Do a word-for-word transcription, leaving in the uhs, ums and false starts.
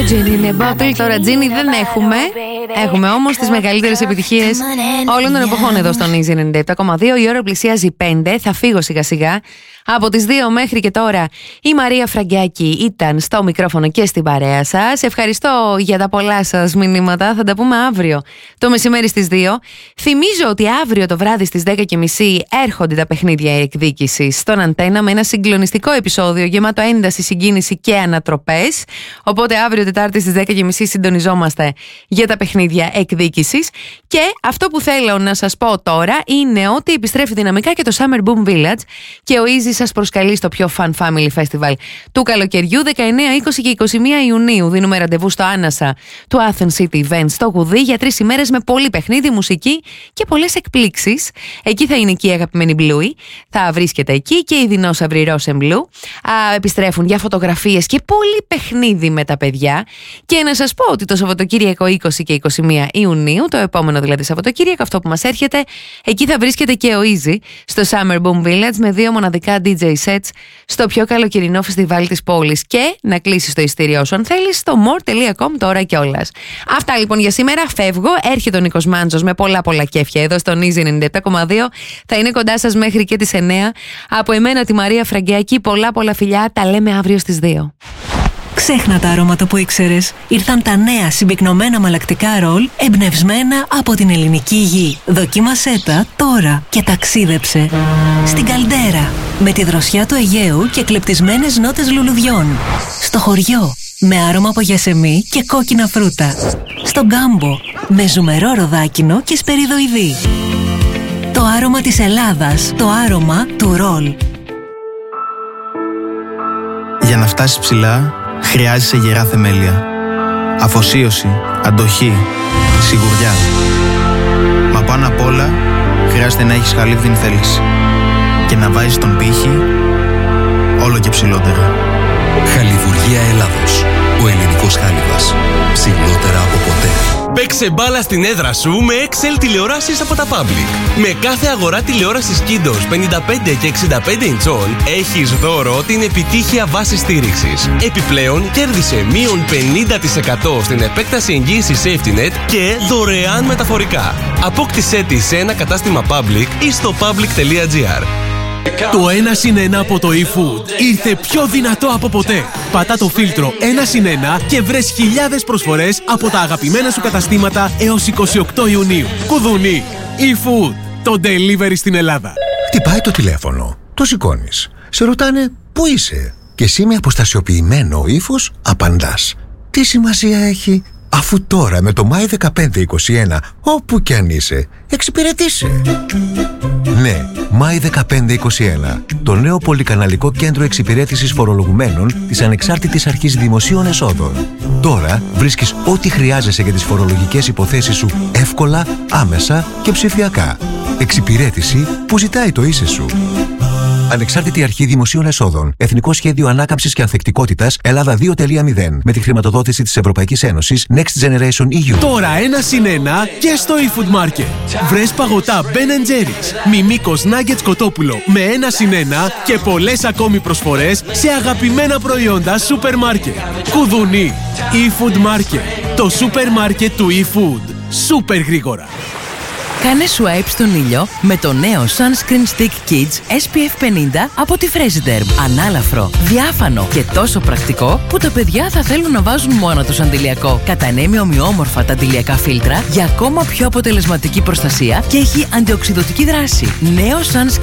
Gin in a bottle. Τώρα Gin δεν έχουμε. Έχουμε όμως τις μεγαλύτερες επιτυχίες όλων των εποχών εδώ στον Easy ενενήντα επτά κόμμα δύο. Η ώρα πλησιάζει πέντε. Θα φύγω σιγά σιγά. Από τις δύο μέχρι και τώρα η Μαρία Φραγκιάκη ήταν στο μικρόφωνο και στην παρέα σας. Ευχαριστώ για τα πολλά σας μηνύματα. Θα τα πούμε αύριο το μεσημέρι στις δύο. Θυμίζω ότι αύριο το βράδυ στις δέκα και μισή έρχονται τα παιχνίδια εκδίκησης στον Αντένα με ένα συγκλονιστικό επεισόδιο γεμάτο ένταση, συγκίνηση και ανατροπές. Οπότε αύριο Τετάρτη στις δέκα και μισή συντονιζόμαστε για τα παιχνίδια εκδίκησης. Και αυτό που θέλω να σας πω τώρα είναι ότι επιστρέφει δυναμικά και το Summer Boom Village και ο Easy σας προσκαλεί στο πιο Fun Family Festival του καλοκαιριού δεκαεννέα, είκοσι και είκοσι μία Ιουνίου. Δίνουμε ραντεβού στο Άνασα του Athens City Events στο Γουδί για τρεις ημέρες με πολύ παιχνίδι, μουσική και πολλές εκπλήξεις. Εκεί θα είναι και η αγαπημένη Bluey. Θα βρίσκεται εκεί και οι δεινόσαυροι Rose and Blue. Α, επιστρέφουν για φωτογραφίες και πολύ παιχνίδι με τα παιδιά. Και να σας πω ότι το Σαββατοκύριακο είκοσι και είκοσι μία Ιουνίου, το επόμενο δηλαδή Σαββατοκύριακο, αυτό που μας έρχεται, εκεί θα βρίσκεται και ο Easy στο Summer Boom Village με δύο μοναδικά ντι τζέι sets στο πιο καλοκαιρινό φεστιβάλ της πόλης. Και να κλείσεις το ειστήριό σου αν θέλεις στο more τελεία com τώρα κιόλας. Αυτά λοιπόν για σήμερα. Φεύγω. Έρχεται ο Νίκος Μάντζος με πολλά πολλά κέφια εδώ στον Easy ενενήντα επτά κόμμα δύο. Θα είναι κοντά σας μέχρι και τις εννέα. Από εμένα τη Μαρία Φραγκιάκη, πολλά πολλά φιλιά. Τα λέμε αύριο στις δύο. Ξέχνα τα αρώματα που ήξερες. Ήρθαν τα νέα συμπυκνωμένα μαλακτικά ρολ εμπνευσμένα από την ελληνική γη. Δοκίμασέ τα τώρα και ταξίδεψε στην Καλντέρα με τη δροσιά του Αιγαίου και κλεπτισμένες νότες λουλουδιών. Στο χωριό με άρωμα από γιασεμί και κόκκινα φρούτα. Στον Κάμπο με ζουμερό ροδάκινο και σπεριδοειδή. Το άρωμα της Ελλάδας, το άρωμα του ρολ. Για να φτάσεις ψηλά, χρειάζεσαι γερά θεμέλια. Αφοσίωση, αντοχή, σιγουριά. Μα πάνω απ' όλα, χρειάζεται να έχεις χαλίβδινη θέληση και να βάζεις τον πύχη όλο και ψηλότερα. Χαλιβουργία Ελλάδος. Ο ελληνικός χάλιβας. Ψηλότερα από ποτέ. Παίξε μπάλα στην έδρα σου με εξ ελ τηλεοράσεις από τα Public. Με κάθε αγορά τηλεόρασης Kiddos πενήντα πέντε και εξήντα πέντε ιντσών έχεις δώρο την επιτύχεια βάση στήριξης. Επιπλέον κέρδισε μείον πενήντα τοις εκατό στην επέκταση εγγύησης SafetyNet και δωρεάν μεταφορικά. Απόκτησέ τη σε ένα κατάστημα Public ή στο public τελεία gr. Το ένα συν ένα από το eFood ήρθε πιο δυνατό από ποτέ. Πατά το φίλτρο ένα συν ένα και βρες χιλιάδες προσφορές από τα αγαπημένα σου καταστήματα έως είκοσι οκτώ Ιουνίου. Κουδουνί. eFood. Το delivery στην Ελλάδα. Χτυπάει το τηλέφωνο. Το σηκώνεις. Σε ρωτάνε πού είσαι. Και εσύ με αποστασιοποιημένο ύφος απαντάς. Τι σημασία έχει, αφού τώρα με το Μάη δεκαπέντε είκοσι ένα, όπου κι αν είσαι, εξυπηρετήσαι. Ναι, Μάη δεκαπέντε είκοσι ένα. Το νέο πολυκαναλικό κέντρο εξυπηρέτησης φορολογουμένων της Ανεξάρτητης Αρχής Δημοσίων Εσόδων. Τώρα βρίσκεις ό,τι χρειάζεσαι για τις φορολογικές υποθέσεις σου εύκολα, άμεσα και ψηφιακά. Εξυπηρέτηση που ζητάει το είσαι σου. Ανεξάρτητη Αρχή Δημοσίων Εσόδων. Εθνικό Σχέδιο Ανάκαμψης και Ανθεκτικότητας Ελλάδα δύο κόμμα μηδέν. Με τη χρηματοδότηση της Ευρωπαϊκής Ένωσης Next Generation ι γιου. Τώρα ένα συν ένα και στο eFood Market. Βρες παγωτά Ben and Jerry's, Μιμίκος Nuggets Κοτόπουλο με ένα συν ένα και πολλές ακόμη προσφορές σε αγαπημένα προϊόντα σούπερ μάρκετ. Κουδουνί. eFood Market. Το σούπερ μάρκετ του eFood. Σούπερ γρήγορα. Κάνε swipe στον ήλιο με το νέο Sunscreen Stick Kids ες πι εφ πενήντα από τη Fresiderm. Ανάλαφρο, διάφανο και τόσο πρακτικό που τα παιδιά θα θέλουν να βάζουν μόνο τους αντιλιακό. Κατανέμει ομοιόμορφα τα αντιλιακά φίλτρα για ακόμα πιο αποτελεσματική προστασία και έχει αντιοξειδωτική δράση. Νέο Sunscreen